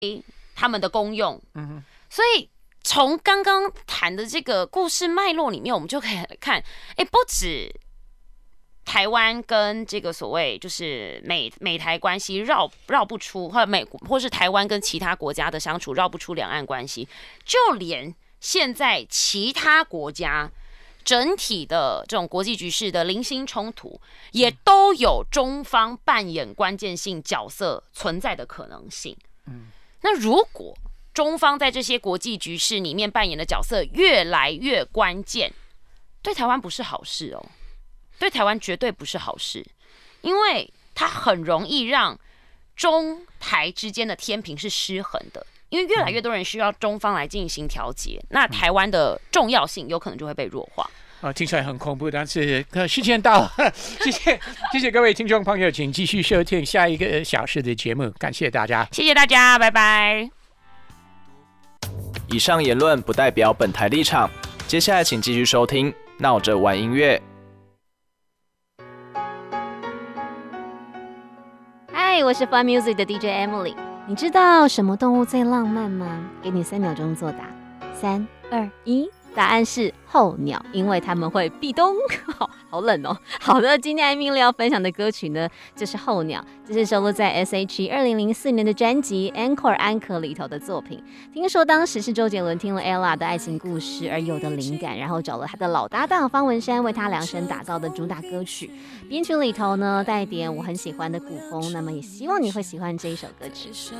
他们的功用。所以从刚刚谈的这个故事脉络里面，我们就可以看，不止台湾跟这个所谓就是美台关系绕不出，或是台湾跟其他国家的相处绕不出两岸关系，就连现在其他国家整体的这种国际局势的零星冲突，也都有中方扮演关键性角色存在的可能性。那如果中方在这些国际局势里面扮演的角色越来越关键，对台湾不是好事哦，对台湾绝对不是好事，因为它很容易让中台之间的天平是失衡的，因为越来越多人需要中方来进行调节，那台湾的重要性有可能就会被弱化。 听起来很恐怖，但是时间到了，谢谢各位听众朋友，请继续收听下一个小时的节目，感谢大家， 谢谢大家，拜拜。 以上言论不代表本台立场，接下来请继续收听闹着玩音乐。 嗨，我是 Fun Music 的 DJ Emily。你知道什么动物最浪漫吗？给你3秒钟作答，3、2、1。答案是候鸟，因为他们会壁咚，好冷哦。好的，今天艾米丽要分享的歌曲呢，就是候鸟，这是收录在 S.H.E 2004年的专辑《Anchor 安可》里头的作品。听说当时是周杰伦听了 Ella 的爱情故事而有的灵感，然后找了他的老搭档方文山为他量身打造的主打歌曲。编曲里头呢带点我很喜欢的古风，那么也希望你会喜欢这一首歌曲。